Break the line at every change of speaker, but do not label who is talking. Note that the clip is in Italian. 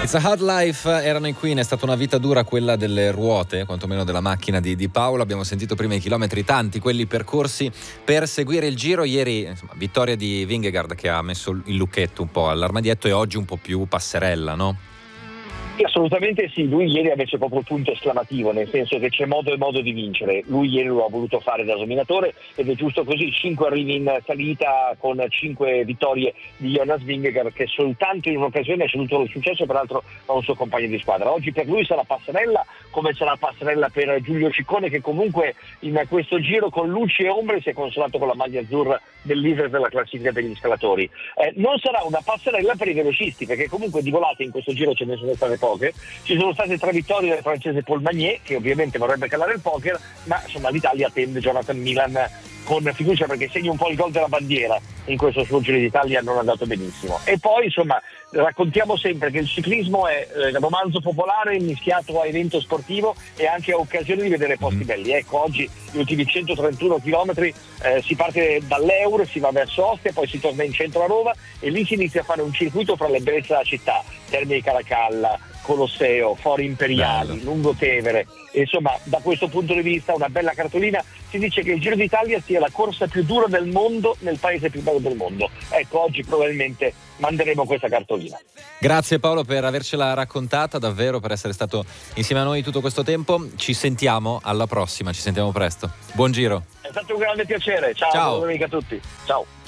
It's a Hard Life, erano i Queen, è stata una vita dura quella delle ruote, quantomeno della macchina di Paolo. Abbiamo sentito prima i chilometri tanti, quelli percorsi per seguire il Giro. Ieri, insomma, vittoria di Vingegaard che ha messo il lucchetto un po' all'armadietto, e oggi un po' più passerella, no?
Sì, assolutamente sì, lui ieri ha messo proprio il punto esclamativo, nel senso che c'è modo e modo di vincere. Lui ieri lo ha voluto fare da dominatore ed è giusto così, 5 arrivi in salita con 5 vittorie di Jonas Vingegaard, che soltanto in un'occasione ha ceduto il successo peraltro a un suo compagno di squadra. Oggi per lui sarà passerella, come sarà passerella per Giulio Ciccone, che comunque in questo Giro con luci e ombre si è consolato con la maglia azzurra del leader della classifica degli scalatori. Non sarà una passerella per i velocisti, perché comunque di volate in questo Giro ce ne sono state poche. Ci sono state 3 vittorie del francese Paul Magnier, che ovviamente vorrebbe calare il poker, ma insomma l'Italia attende Jonathan Milan con fiducia, perché segna un po' il gol della bandiera in questo suo Giro d'Italia, non è andato benissimo. E poi insomma raccontiamo sempre che il ciclismo è romanzo popolare mischiato a evento sportivo e anche a occasione di vedere posti belli. Ecco, oggi gli ultimi 131 chilometri si parte dall'Eur, si va verso Ostia, poi si torna in centro a Roma e lì si inizia a fare un circuito fra le bellezze della città, Termini Caracalla, Colosseo, Fori Imperiali,
Bello.
Lungotevere. E insomma, da questo punto di vista una bella cartolina. Si dice che il Giro d'Italia sia la corsa più dura del mondo nel paese più bello del mondo. Ecco, oggi probabilmente manderemo questa cartolina.
Grazie Paolo per avercela raccontata, davvero, per essere stato insieme a noi tutto questo tempo. Ci sentiamo alla prossima, ci sentiamo presto. Buon Giro.
È stato un grande piacere. Ciao.
Ciao.
Buona domenica a tutti. Ciao.